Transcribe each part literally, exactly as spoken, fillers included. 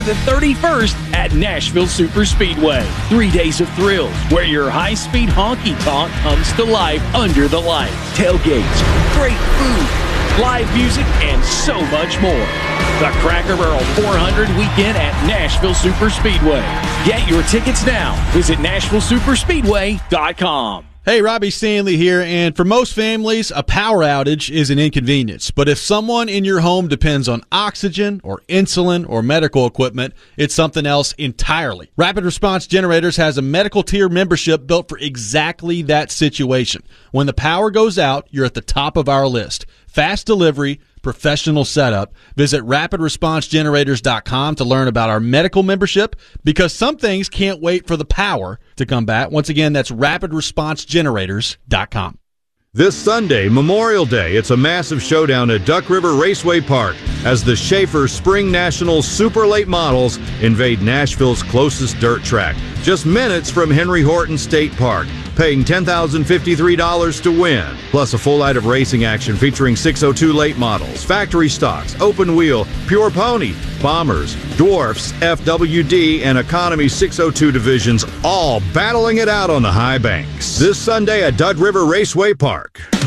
the thirty-first at Nashville Superspeedway. Three days of thrills where your high-speed honky-tonk comes to life under the lights. Tailgates, great food, live music, and so much more. The Cracker Barrel four hundred weekend at Nashville Superspeedway. Get your tickets now. Visit Nashville Superspeedway dot com. Hey, Robbie Stanley here, and for most families, a power outage is an inconvenience. But if someone in your home depends on oxygen or insulin or medical equipment, it's something else entirely. Rapid Response Generators has a medical tier membership built for exactly that situation. When the power goes out, you're at the top of our list. Fast delivery, professional setup. Visit rapid response generators dot com to learn about our medical membership, because some things can't wait for the power to come back. Once again, that's rapid response generators dot com. This Sunday, Memorial Day, it's a massive showdown at Duck River Raceway Park as the Schaefer Spring Nationals Super Late Models invade Nashville's closest dirt track, just minutes from Henry Horton State Park, paying ten thousand fifty-three dollars to win. Plus a full night of racing action featuring six oh two late models, factory stocks, open wheel, pure pony, bombers, dwarfs, F W D, and economy six oh two divisions, all battling it out on the high banks. This Sunday at Duck River Raceway Park.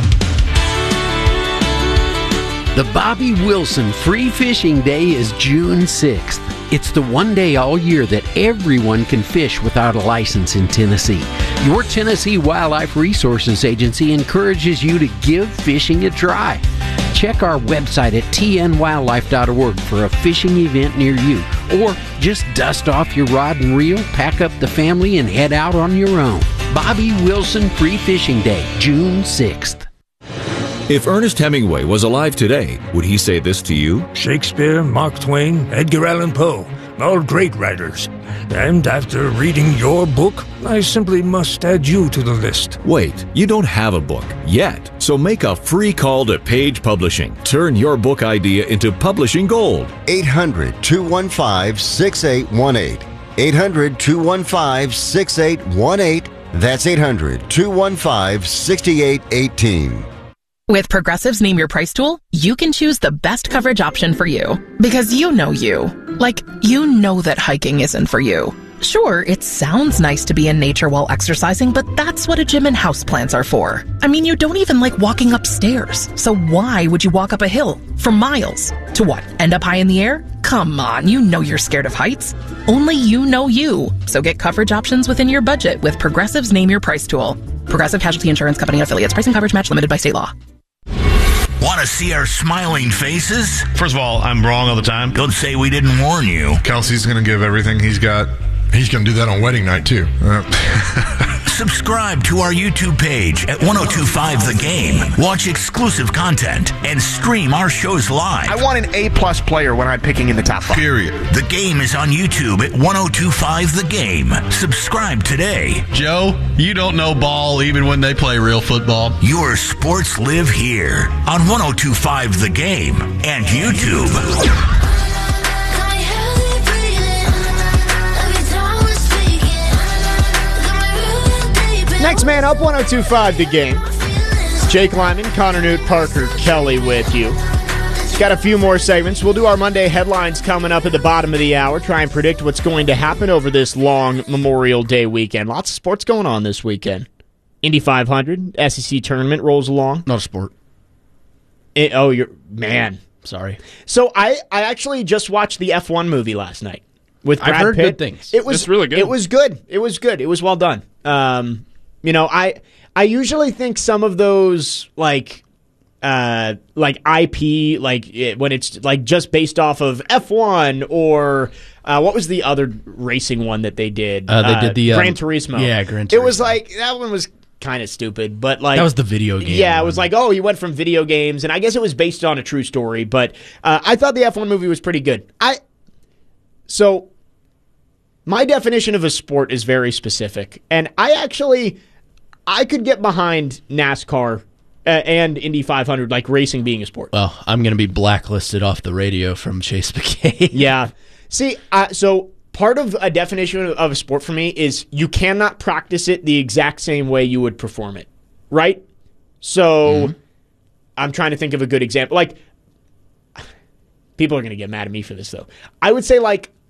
The Bobby Wilson Free Fishing Day is June sixth. It's the one day all year that everyone can fish without a license in Tennessee. Your Tennessee Wildlife Resources Agency encourages you to give fishing a try. Check our website at t n wildlife dot org for a fishing event near you. Or just dust off your rod and reel, pack up the family, and head out on your own. Bobby Wilson Free Fishing Day, June sixth. If Ernest Hemingway was alive today, would he say this to you? Shakespeare, Mark Twain, Edgar Allan Poe, all great writers. And after reading your book, I simply must add you to the list. Wait, you don't have a book yet. So make a free call to Page Publishing. Turn your book idea into publishing gold. eight hundred, two one five, six eight one eight. eight hundred, two one five, six eight one eight. That's eight hundred, two one five, six eight one eight. With Progressive's Name Your Price tool, you can choose the best coverage option for you. Because you know you. Like, you know that hiking isn't for you. Sure, it sounds nice to be in nature while exercising, but that's what a gym and houseplants are for. I mean, you don't even like walking upstairs. So why would you walk up a hill for miles? To what, end up high in the air? Come on, you know you're scared of heights. Only you know you. So get coverage options within your budget with Progressive's Name Your Price tool. Progressive Casualty Insurance Company affiliates. Pricing coverage match limited by state law. Want to see our smiling faces? First of all, I'm wrong all the time. Don't say we didn't warn you. Kelsey's going to give everything he's got. He's going to do that on wedding night, too. Uh. Subscribe to our YouTube page at ten twenty-five The Game. Watch exclusive content and stream our shows live. I want an A-plus player when I'm picking in the top five. Period. The Game is on YouTube at ten twenty-five The Game. Subscribe today. Joe, you don't know ball even when they play real football. Your sports live here on ten twenty-five The Game and YouTube. Next man up, ten twenty-five The Game. It's Jake Lyman, Connor Newt, Parker Kelly with you. Got a few more segments. We'll do our Monday headlines coming up at the bottom of the hour. Try and predict what's going to happen over this long Memorial Day weekend. Lots of sports going on this weekend. Indy five hundred, S E C tournament rolls along. Not a sport. It, oh, you're man. Sorry. So I, I actually just watched the F one movie last night with Brad I've heard Pitt. good things. It was it's really good. It was good. It was good. It was well done. Um, you know, I I usually think some of those like uh like I P like it, when it's like just based off of F one or uh, what was the other racing one that they did? Uh, they did the uh, Gran um, Turismo. Yeah, Gran Turismo. It was like that one was kind of stupid, but like that was the video game. Yeah, one. It was like, oh, he went from video games, and I guess it was based on a true story. But uh, I thought the F one movie was pretty good. I so my definition of a sport is very specific, and I actually I could get behind NASCAR uh, and Indy five hundred, like racing being a sport. Well, I'm going to be blacklisted off the radio from Chase McKay. Yeah. See, uh, so part of a definition of a sport for me is you cannot practice it the exact same way you would perform it, right? So mm-hmm. I'm trying to think of a good example. Like, people are going to get mad at me for this, though. I would say, like,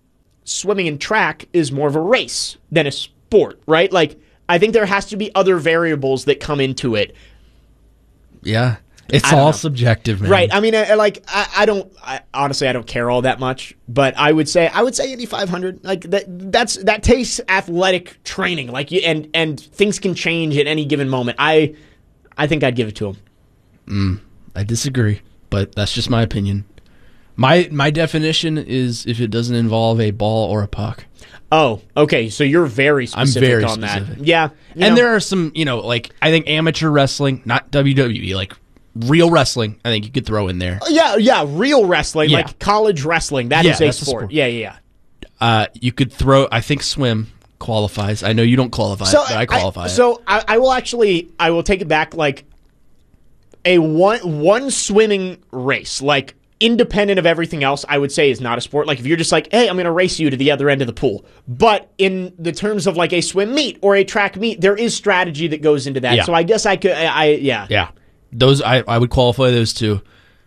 swimming and track is more of a race than a sport, right? Like, I think there has to be other variables that come into it. Yeah. It's I all know. subjective, man. Right. I mean, I, like, I, I don't, I, honestly, I don't care all that much, but I would say, I would say Indy five hundred. Like, that, that's, that takes athletic training, like, you, and, and things can change at any given moment. I, I think I'd give it to him. Mm, I disagree, but that's just my opinion. My, my definition is if it doesn't involve a ball or a puck. Oh, okay. So you're very specific I'm very on specific. that. Yeah. And know. there are some, you know, like, I think amateur wrestling, not W W E, like, real wrestling, I think you could throw in there. Yeah, yeah, real wrestling, Yeah. like college wrestling. That Yeah, is a that's a sport. sport. Yeah, yeah, yeah. Uh, you could throw, I think swim qualifies. I know you don't qualify, So it, but I qualify. it. So I, I will actually, I will take it back. Like a one one swimming race, like independent of everything else, I would say is not a sport. Like if you're just like, hey, I'm going to race you to the other end of the pool. But in the terms of like a swim meet or a track meet, there is strategy that goes into that. Yeah. So I guess I could, I, I yeah, Yeah. Those I, I would qualify those two.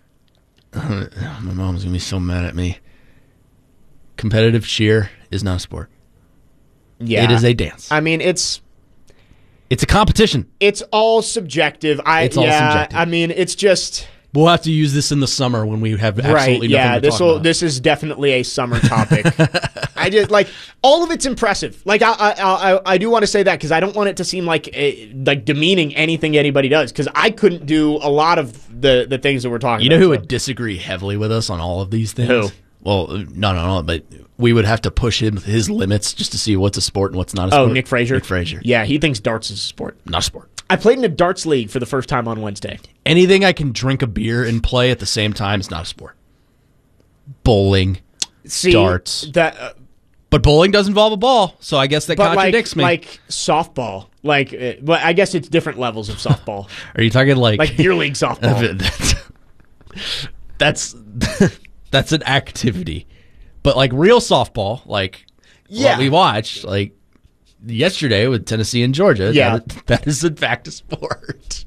My mom's gonna be so mad at me. Competitive cheer is not a sport. yeah. It is a dance. I mean, it's. It's a competition. It's all subjective. I, It's all yeah, subjective. I mean, it's just. We'll have to use this in the summer when we have absolutely Right, nothing yeah, to this talk will about. this is definitely a summer topic. I just like all of it's impressive. Like I I I, I do want to say that because I don't want it to seem like a, like demeaning anything anybody does because I couldn't do a lot of the the things that we're talking You know about. who so. would disagree heavily with us on all of these things? Who? Well, no, no, no, but we would have to push him his limits just to see what's a sport and what's not a sport. Oh, Nick Frazier. Nick Frazier. Yeah, he thinks darts is a sport. Not a sport. I played in a darts league for the first time on Wednesday. Anything I can drink a beer and play at the same time is not a sport. Bowling, See, darts. that, uh, But bowling does involve a ball, so I guess that but contradicts like, me. like softball, like, uh, but I guess it's different levels of softball. Are you talking like like beer league softball? that's that's an activity, but like real softball, like Yeah. what we watched, like yesterday with Tennessee and Georgia. Yeah. that, that is in fact a sport.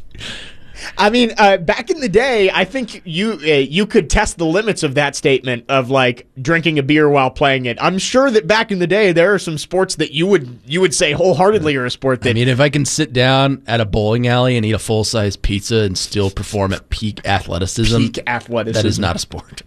I mean, uh, back in the day, I think you uh, you could test the limits of that statement of like drinking a beer while playing it. I'm sure that back in the day, there are some sports that you would you would say wholeheartedly are a sport that I mean, if I can sit down at a bowling alley and eat a full size pizza and still perform at peak athleticism, peak athleticism. that is not a sport.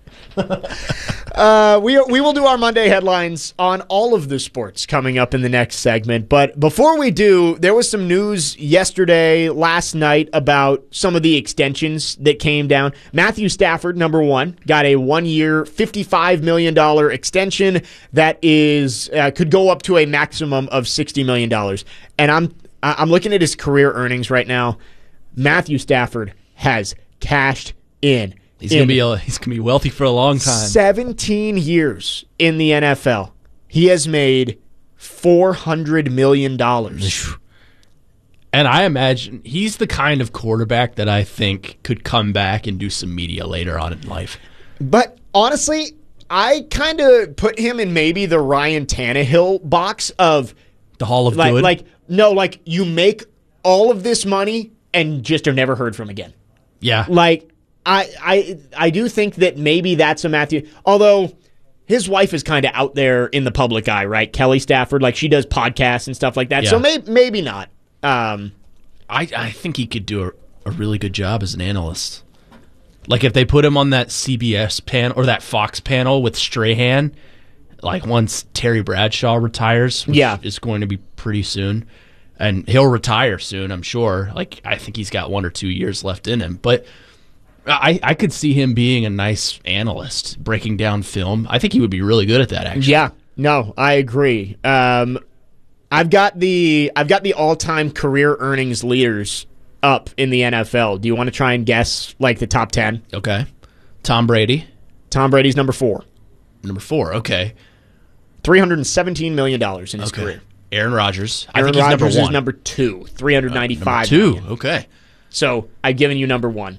Uh, we we will do our Monday headlines on all of the sports coming up in the next segment. But before we do, there was some news yesterday, last night about some of the extensions that came down. Matthew Stafford, number one, got a one-year, fifty-five million dollars extension that is uh, could go up to a maximum of sixty million dollars. And I'm I'm looking at his career earnings right now. Matthew Stafford has cashed in. He's gonna be a, he's gonna be wealthy for a long time. seventeen years in the N F L. He has made four hundred million dollars. And I imagine he's the kind of quarterback that I think could come back and do some media later on in life. But honestly, I kind of put him in maybe the Ryan Tannehill box of the Hall of like, Good. Like, no, like you make all of this money and just are never heard from again. Yeah. Like, I, I I do think that maybe that's a Matthew. Although his wife is kind of out there in the public eye, right? Kelly Stafford, like she does podcasts and stuff like that. Yeah. So maybe maybe not. Um, I I think he could do a, a really good job as an analyst. Like if they put him on that C B S panel or that Fox panel with Strahan, like once Terry Bradshaw retires, which Yeah. is going to be pretty soon, and he'll retire soon, I'm sure. Like I think he's got one or two years left in him, but. I, I could see him being a nice analyst, breaking down film. I think he would be really good at that, actually. Yeah, no, I agree. Um, I've got the I've got the all time career earnings leaders up in the N F L. Do you want to try and guess like the top ten? Okay. Tom Brady. Tom Brady's number four. Number four. Okay. Three hundred and seventeen million dollars in his okay. career. Aaron Rodgers. Aaron I think he's Rodgers number one. is number two. Three hundred ninety-five. Uh, number two. million. Okay. So I've given you number one.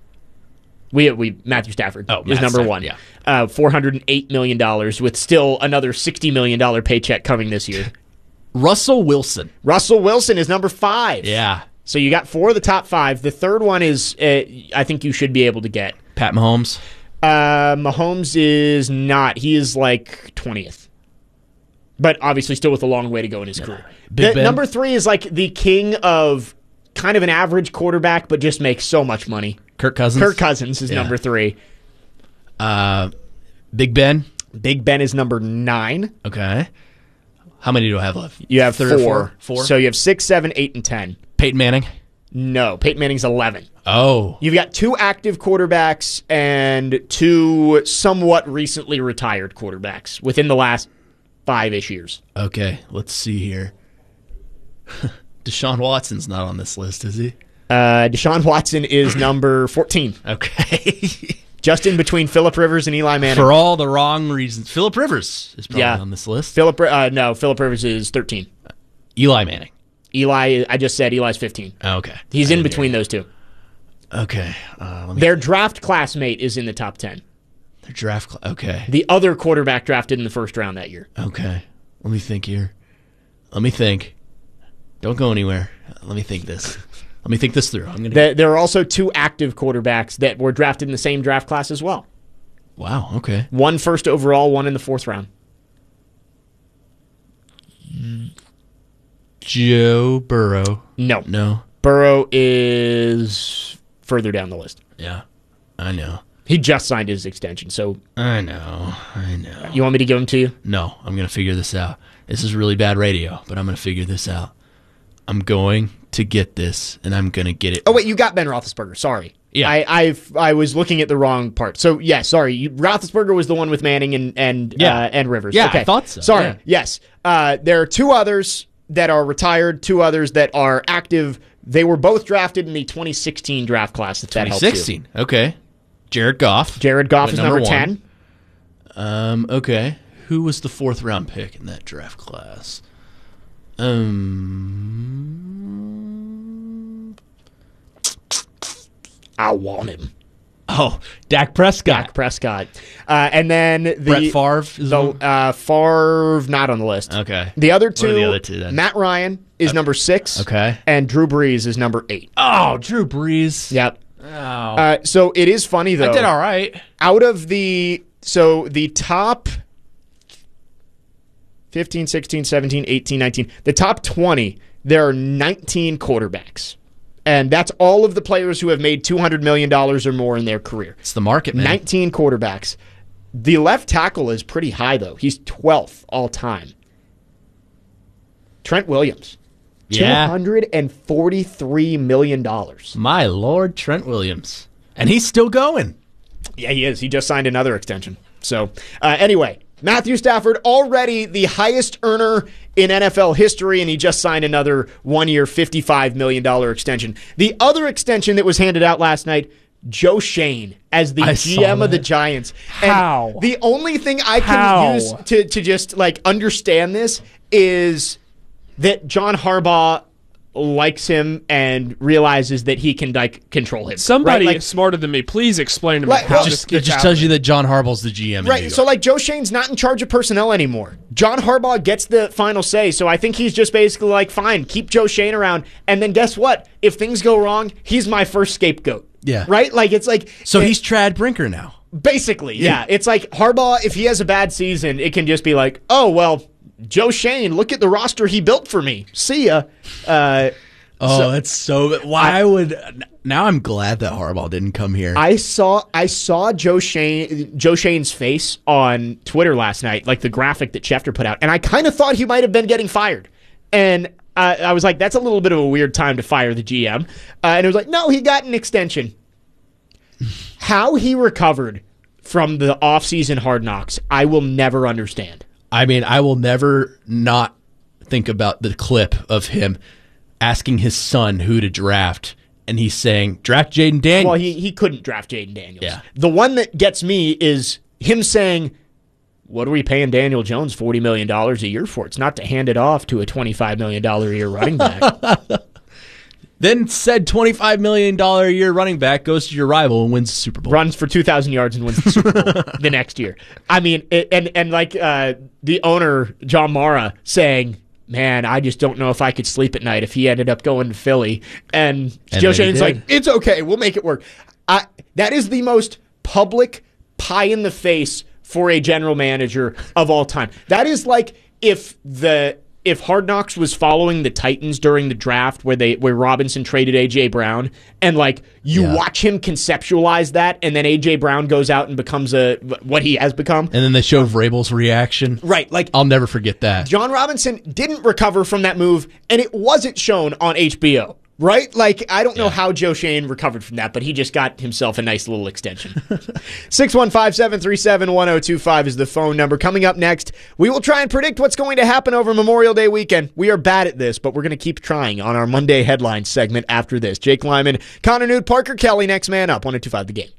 We we Matthew Stafford oh, is Matt number Stafford, one. Yeah, uh, four hundred and eight million dollars with still another sixty million dollar paycheck coming this year. Russell Wilson. Russell Wilson is number five. Yeah. So you got four of the top five. The third one is uh, I think you should be able to get Pat Mahomes. Uh, Uh, Mahomes is not. He is like twentieth. But obviously still with a long way to go in his career. Big The, Ben? number three is like the king of kind of an average quarterback, but just makes so much money. Kirk Cousins? Kirk Cousins is Yeah. number three. Uh, Big Ben? Big Ben is number nine. Okay. How many do I have left? You have Three or four. Four? So you have six, seven, eight, and ten. Peyton Manning? No, Peyton Manning's eleven. Oh. You've got two active quarterbacks and two somewhat recently retired quarterbacks within the last five-ish years. Okay, let's see here. Deshaun Watson's not on this list, is he? Uh, Deshaun Watson is number fourteen. Okay. Just in between Phillip Rivers and Eli Manning. For all the wrong reasons. Phillip Rivers is probably Yeah. on this list. Phillip, uh, no, Phillip Rivers is thirteen. Eli Manning. Eli, I just said Eli's fifteen. Okay. He's I in didn't between hear those two. Okay. Uh, let me Their draft classmate is in the top ten. Their draft. Cl- okay. The other quarterback drafted in the first round that year. Okay. Let me think here. Let me think. Don't go anywhere. Let me think this. Let me think this through. I'm gonna. There, there are also two active quarterbacks that were drafted in the same draft class as well. Wow. Okay. One first overall, one in the fourth round. Joe Burrow. No. No. Burrow is further down the list. Yeah. I know. He just signed his extension, so I know. I know. you want me to give him to you? No, I'm going to figure this out. This is really bad radio, but I'm going to figure this out. I'm going to get this, and I'm going to get it. Oh, wait, you got Ben Roethlisberger. Sorry. Yeah. I I've, I was looking at the wrong part. So, yeah, sorry. You, Roethlisberger was the one with Manning and and, Yeah. uh, and Rivers. Yeah, I okay. thought so, Sorry. yeah. Yes. Uh, there are two others that are retired, two others that are active. They were both drafted in the twenty sixteen draft class, if that helps you. twenty sixteen. Okay. Jared Goff. Jared Goff Went is number one. ten. Um, okay. Who was the fourth round pick in that draft class? Um, I want him. Oh, Dak Prescott. Dak Prescott. Uh, and then the Brett Favre is the, one? uh, Favre not on the list. Okay. The other What are two, the other two then? Matt Ryan is number six. Okay. And Drew Brees is number eight. Oh, Drew Brees. Yep. Oh. Uh, so it is funny though. I did all right. Out of the so the top fifteen, sixteen, seventeen, eighteen, nineteen, the top twenty, there are nineteen quarterbacks. And that's all of the players who have made two hundred million dollars or more in their career. It's the market, man. nineteen quarterbacks. The left tackle is pretty high, though. He's twelfth all time. Trent Williams. Yeah. two hundred forty-three million dollars. My Lord, Trent Williams. And he's still going. Yeah, he is. He just signed another extension. So, uh, anyway, Matthew Stafford, already the highest earner in N F L history, and he just signed another one-year, fifty-five million dollars extension. The other extension that was handed out last night, Joe Shane as the I G M saw of the that. Giants. How? And the only thing I can How? use to, to just like understand this is that John Harbaugh likes him and realizes that he can like control him. Somebody right? Like, smarter than me, please explain to me Like, how well, this Just, it gets just happening. tells you that John Harbaugh's the G M in New Right, York. so like Joe Shane's not in charge of personnel anymore. John Harbaugh gets the final say, so I think he's just basically like, fine, keep Joe Shane around, and then guess what? If things go wrong, he's my first scapegoat. Yeah. Right? Like, it's like... So it- he's Trad Brinker now. Basically, yeah. It's like Harbaugh, if he has a bad season, it can just be like, oh, well, Joe Shane, look at the roster he built for me. See ya. Uh, Oh, So- that's so. Why would now? I'm glad that Harbaugh didn't come here. I saw I saw Joe Shane Joe Shane's face on Twitter last night, like the graphic that Schefter put out, and I kind of thought he might have been getting fired. And uh, I was like, that's a little bit of a weird time to fire the G M. Uh, and it was like, no, he got an extension. How he recovered from the offseason Hard Knocks, I will never understand. I mean, I will never not think about the clip of him asking his son who to draft, and he's saying, draft Jaden Daniels. Well, he, he couldn't draft Jaden Daniels. Yeah. The one that gets me is him saying, what are we paying Daniel Jones forty million dollars a year for? It's not to hand it off to a twenty-five million dollars a year running back. Then said twenty-five million dollars a year running back goes to your rival and wins the Super Bowl. Runs for two thousand yards and wins the Super Bowl the next year. I mean, it, and, and like uh, the owner, John Mara, saying, man, I just don't know if I could sleep at night if he ended up going to Philly. And, And Joe then he Shane's did. like, it's okay. We'll make it work. I, that is the most public pie in the face for a general manager of all time. That is like if the if Hard Knocks was following the Titans during the draft where they where Robinson traded A J Brown, and like you yeah. watch him conceptualize that, and then A J Brown goes out and becomes a what he has become. And then they show Vrabel's reaction. Right, like I'll never forget that. John Robinson didn't recover from that move, and it wasn't shown on H B O. Right? Like, I don't know yeah. how Joe Schoen recovered from that, but he just got himself a nice little extension. six one five, seven three seven, one oh two five is the phone number. Coming up next, we will try and predict what's going to happen over Memorial Day weekend. We are bad at this, but we're going to keep trying on our Monday headlines segment after this. Jake Lyman, Connor Newt, Parker Kelly, next man up, one oh two five The Game.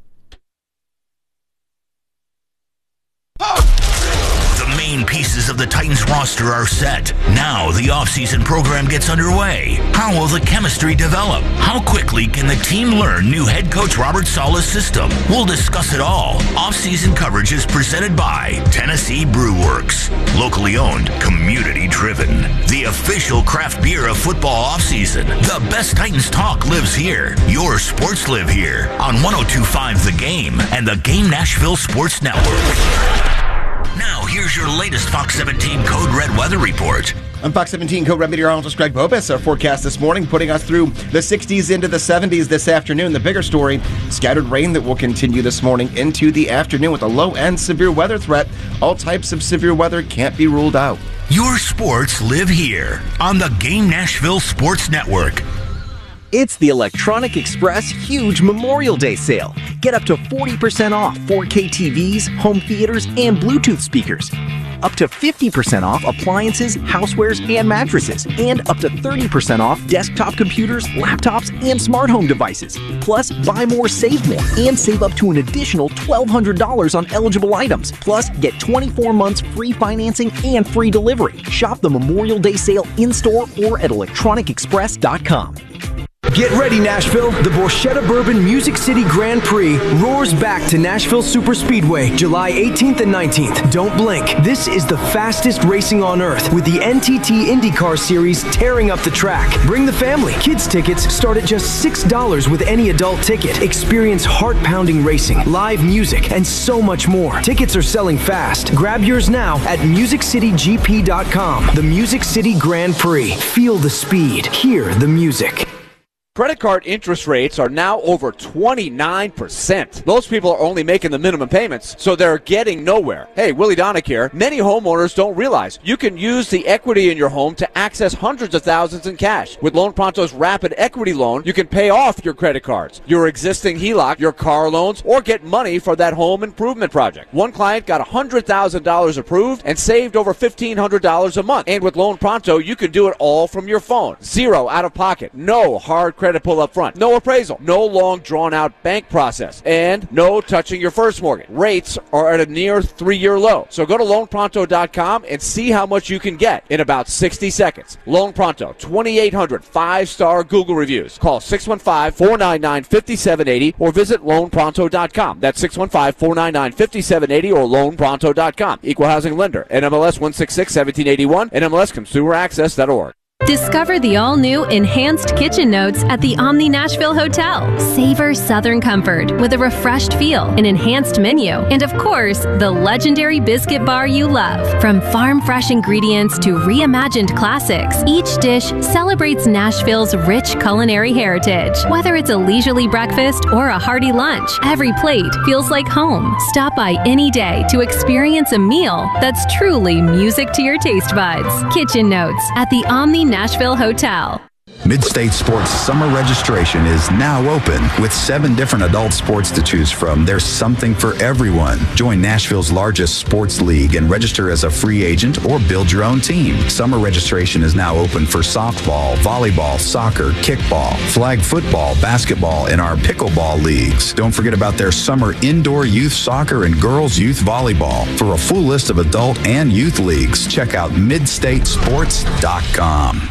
Main pieces of the Titans roster are set. Now the offseason program gets underway. How will the chemistry develop? How quickly can the team learn new head coach Robert Saleh's system? We'll discuss it all. Offseason coverage is presented by Tennessee Brew Works. Locally owned, community driven. The official craft beer of football offseason. The best Titans talk lives here. Your sports live here on one oh two five The Game and the Game Nashville Sports Network. Now, here's your latest Fox seventeen Code Red weather report. I'm Fox seventeen Code Red meteorologist Greg Bobus. Our forecast this morning putting us through the sixties into the seventies this afternoon. The bigger story, scattered rain that will continue this morning into the afternoon with a low-end severe weather threat. All types of severe weather can't be ruled out. Your sports live here on the Game Nashville Sports Network. It's the Electronic Express huge Memorial Day sale. Get up to forty percent off four K T Vs, home theaters, and Bluetooth speakers. Up to fifty percent off appliances, housewares, and mattresses. And up to thirty percent off desktop computers, laptops, and smart home devices. Plus, buy more, save more, and save up to an additional twelve hundred dollars on eligible items. Plus, get twenty-four months free financing and free delivery. Shop the Memorial Day sale in-store or at electronic express dot com. Get ready, Nashville. The Borchetta Bourbon Music City Grand Prix roars back to Nashville Superspeedway July eighteenth and nineteenth. Don't blink. This is the fastest racing on earth with the N T T IndyCar Series tearing up the track. Bring the family. Kids tickets start at just six dollars with any adult ticket. Experience heart-pounding racing, live music, and so much more. Tickets are selling fast. Grab yours now at music city g p dot com. The Music City Grand Prix. Feel the speed. Hear the music. Credit card interest rates are now over twenty-nine percent. Most people are only making the minimum payments, so they're getting nowhere. Hey, Willie Donick here. Many homeowners don't realize you can use the equity in your home to access hundreds of thousands in cash. With Loan Pronto's Rapid Equity Loan, you can pay off your credit cards, your existing H E L O C, your car loans, or get money for that home improvement project. One client got one hundred thousand dollars approved and saved over fifteen hundred dollars a month. And with Loan Pronto, you can do it all from your phone. Zero out of pocket. No hard credit Credit pull up front, no appraisal, no long drawn out bank process, and no touching your first mortgage. Rates are at a near three-year low. So go to loan pronto dot com and see how much you can get in about sixty seconds. Loan Pronto, twenty-eight hundred five-star Google reviews. Call six one five, four nine nine, five seven eight zero or visit loan pronto dot com. That's six one five, four nine nine, five seven eight zero or loan pronto dot com. Equal housing lender. N M L S one six six, one seven eight one. N M L S consumer access dot org. Discover the all-new Enhanced Kitchen Notes at the Omni Nashville Hotel. Savor Southern comfort with a refreshed feel, an enhanced menu, and of course, the legendary biscuit bar you love. From farm-fresh ingredients to reimagined classics, each dish celebrates Nashville's rich culinary heritage. Whether it's a leisurely breakfast or a hearty lunch, every plate feels like home. Stop by any day to experience a meal that's truly music to your taste buds. Kitchen Notes at the Omni Nashville Hotel. Mid-State Sports summer registration is now open with seven different adult sports to choose from. There's something for everyone. Join Nashville's largest sports league and register as a free agent or build your own team. Summer registration is now open for softball, volleyball, soccer, kickball, flag football, basketball, and our pickleball leagues. Don't forget about their summer indoor youth soccer and girls youth volleyball. For a full list of adult and youth leagues, check out mid state sports dot com.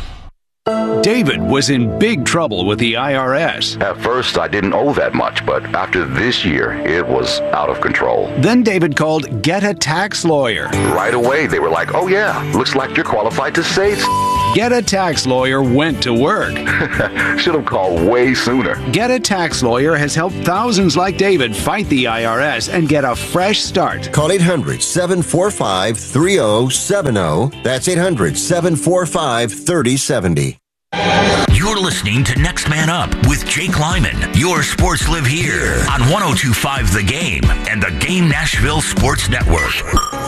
David was in big trouble with the I R S. At first, I didn't owe that much, but after this year, it was out of control. Then David called Get a Tax Lawyer. Right away, they were like, oh yeah, looks like you're qualified to save. Get a Tax Lawyer went to work. Should have called way sooner. Get a Tax Lawyer has helped thousands like David fight the I R S and get a fresh start. Call eight hundred, seven four five, three zero seven zero. That's eight hundred, seven four five, three zero seven zero. You're listening to Next Man Up with Jake Lyman. Your sports live here on one oh two point five The Game and the Game Nashville Sports Network.